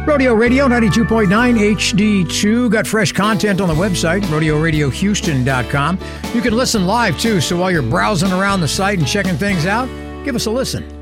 Rodeo Radio 92.9 HD2. Got fresh content on the website, rodeoradiohouston.com. You can listen live, too, so while you're browsing around the site and checking things out, give us a listen.